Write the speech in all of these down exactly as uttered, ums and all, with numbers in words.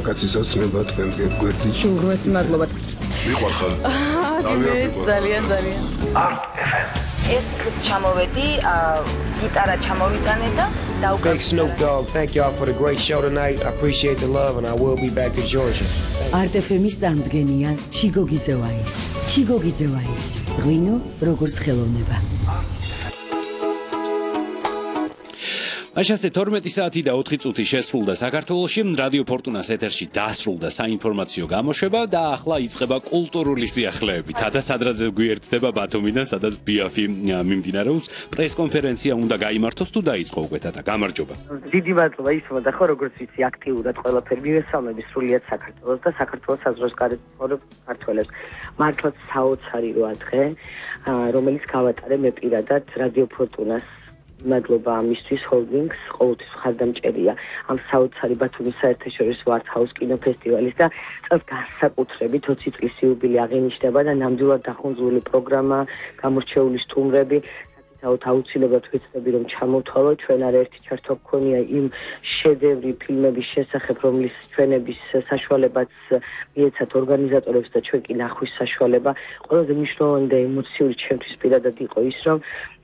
მამაკაცის ოცნება თქვენ გვერდით. უღრმესი მადლობა. მიყვარხარ. ძალიან ძალიან. ეს კაც ჩამოვედი, გიტარა ჩამოვიტანე და დავკარგე. Big Snoop Dogg, thank y'all for the great show tonight. I appreciate the love and I will be back in Georgia. Art эф эм-ის წარმდგენია ჩიგო გიძევაის. ჩიგო გიძევაის. ღვინო როგორც ხელოვნება. Așa se თორმეტი საათი და ოთხი წუთი შესრულდა საქართველოში რადიო ფორტუნას ეთერში დასრულდა საინფორმაციო გამოშვება და ახლა იწყება კულტურული სიახლეები. თათა სადრაძე გვიერთდება ბათუმიდან, სადაც ბიაფი მიმდინარეობს. პრესკონფერენცია უნდა გაიმართოს თუ დაიწყო უკვე თათა? გამარჯობა. დიდი მადლობა ისმოდა და ხო როგორც ვიცი აქტიურად ყველაფერი მივესალმები სრულიად საქართველოს და საქართველოს საზღვრებს გარეთ მცხოვრებ ქართველებს. მართლაც საოცარი რვა დღე, რომელიც გავატარე მე პირადად რადიო ფორტუნას მადლობა ამისთვის ჰოლდინგს ყოველთვის მხარდამჭერია ამ საოცარი ბათუმის საერთაშორისო არტ-ჰაუს კინოფესტივალის და წელს განსაკუთრებით ოცი წლის იუბილე აღინიშნება და ნამდვილად დახუნძურული პროგრამა, გამორჩეული სტუმრები. აუცილებლად ვეცდები რომ ჩამოვთვალო ჩვენ არაერთი ჩართვა გქონია იმ შედევრი ფილმების შესახებ რომლის ჩვენების საშუალებაც მიეცათ ორგანიზატორებს და ჩვენ კი ნახვის საშუალება ყველაზე მნიშვნელოვანი და ემოციური ჩემთვის პირადად იყო ის რომ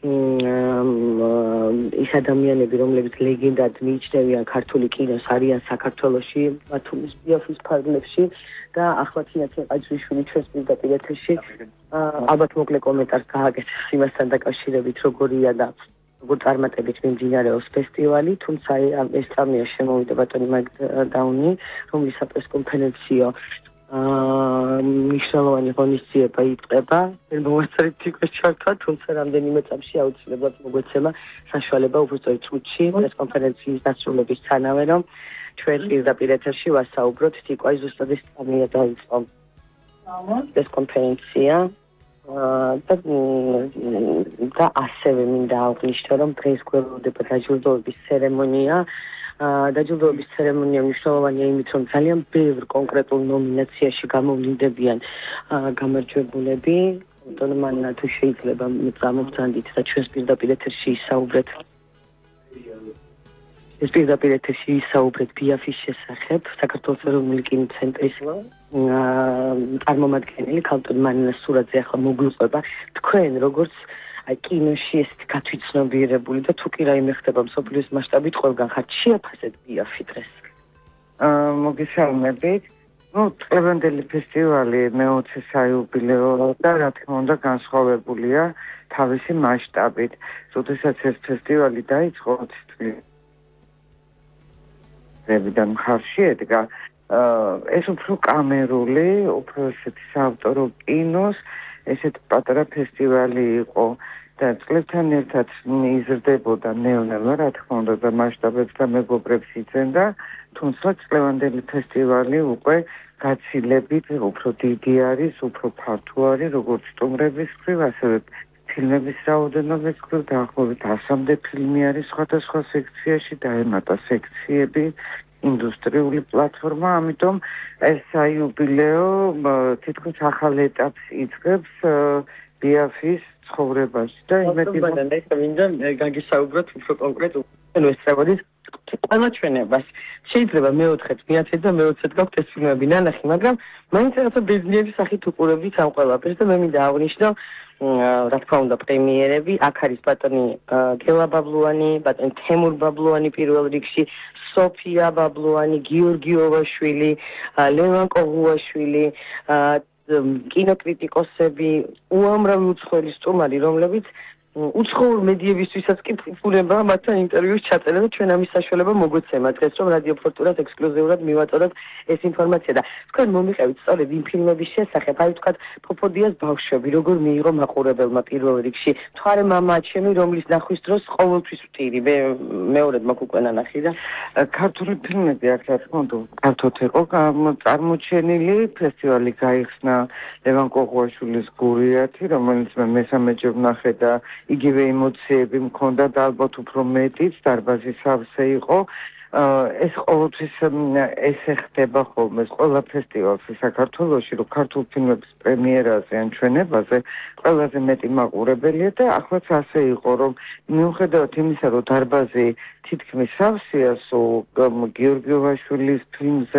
ის ადამიანები რომლებიც ლეგენდად მიიჩნევიან ქართული კინოს არიან საქართველოში ბათუმის ბიაფის ფარგლებში და ახლა თინათინ ყაჩვიშვილი ჩვენს პირდაპირ ეთერში ალბათ მოკლე კომენტარს გააკეთებს იმასთან დაკავშირებით როგორია და როგორ წარმატებით მიმდინარეობს ფესტივალი თუმცა ეს წამია შემოვიდა ბატონი მაგდაუნი რომლის პრესკონფერენციო მნიშვნელოვანი ღონისძიება იწყება ვერ მოვასწრებთ იქ ჩართვა თუმცა რამდენიმე წამში აუცილებლად მოგვეცემა საშუალება უბრალოდ წუთში პრესკონფერენციის დასრულების თანავე რომ ჩვენ პირდაპირ ეთერში ვასაუბროთ თიკვაი ზუსტად ეს წამია დაიწყო ეს კონფერენცია და და ასევე მინდა აღვნიშნო რომ დღეს გვერდება დაჯილდოების ცერემონია დაჯილდოების ცერემონია მნიშვნელოვანია იმით რომ ძალიან ბევრ კონკრეტულ ნომინაციაში გამოვლინდებიან გამარჯვებულები თუმცა მან თუ შეიძლება წარმოგცანდით და ჩვენს პირდაპირ ეთერში ისაუბრეთ ეს პირდაპირ ეთერში ისაუბრეთ ბიაფის შესახებ საქართველოს ეროვნული კინოცენტრის წარმომადგენელი ქალტონ მარინა სურაძე ახლა მოგვიყვება თქვენ როგორც აი კინოში ეს გათვითცნობიერებული და თუ კი რაიმე ხდება მსოფლიოს მასშტაბით ყველგან ხართ შეაფასეთ ბიაფი დღეს აა მოგესალმებით ну წლევანდელი ფესტივალი მეოცე საიუბილეო და რა თქმა უნდა განსხვავებულია თავისი მასშტაბით როდესაც ეს ფესტივალი დაიწყო ოცი წლის ზევიდან მხარში ედგა ეს უფრო კამერული, უფრო ესეთი საავტორო კინოს, ესეთი პატარა ფესტივალი იყო და წლებთან ერთად იზრდებოდა ნელ-ნელა, რა თქმა უნდა, და მასშტაბებს და მეგობრებს იძენდა, თუმცა წლევანდელი ფესტივალი უკვე გაცილებით უფრო დიდი არის, უფრო ფართო არის, როგორც სტუმრების მხრივ, ასევე ფილმების რაოდენობის მხრივ, დაახლოებით ასამდე ფილმი არის სხვადასხვა სექციაში და ემატა სექციები. ინდუსტრიული პლატფორმა, ამიტომ ეს საიუბილეო თითქოს ახალ ეტაპს იწყებს ბიაფის ცხოვრებაში და იმედი მინდა გაგისაუბროთ უფრო კონკრეტულად ეს სწავლის ყველა ჩვენებას შეიძლება მეოთხეც მეათე და მეოცეც გაქვთ ეს ფილმები ნანახი მაგრამ მაინც რაღაცა ბიზნესის სახით უყურებთ ამ ყველაფერს და მე მინდა აღვნიშნო რა თქმა უნდა პრემიერები აქ არის ბატონი გელა ბაბლუანი ბატონი თემურ ბაბლუანი პირველ რიგში სოფია ბაბლუანი, გიორგიოვაშვილი, ლევან კოღუაშვილი, კინოკრიტიკოსები, უამრავი უცხოელი სტუმარი, რომლებიც უცხოურ მედიებისთვისაც კი ფუფუნება მათთან ინტერვიუს ჩაწერა და ჩვენ ამის საშუალება მოგვეცემა დღეს რომ რადიო ფორტუნას ექსკლუზიურად მივაწოდოთ ეს ინფორმაცია და თქვენ მომიყევით სწორედ იმ ფილმების შესახებ აი ვთქვათ ფოფოდიას ბავშვები როგორ მიიღო მაყურებელმა პირველ რიგში მთვარე მამა ჩემი რომლის ნახვის დროს ყოველთვის ვტირი მე მეორედ მაქვს უკვე ნანახი და ქართული ფილმები აქ რა თქმა უნდა ფართოდ იყო წარმოჩენილი ფესტივალი გაიხსნა ლევან კოღუაშვილის გურიათი რომელიც მე მესამეჯერ ვნახე და იგივე ემოციები მქონდა და ალბათ უფრო მეტიც დარბაზის სავსე იყო ეს ყოველთვის ესე ხდება ხოლმე ყველა ფესტივალზე საქართველოში რომ ქართულ ფილმების პრემიერაზე ან ჩვენებაზე ყველაზე მეტი მაყურებელია და ახლაც ასე იყო რომ მიუხედავად იმისა რომ დარბაზი თითქმის სავსეა სულ გიორგიოვაშვილის ფილმზე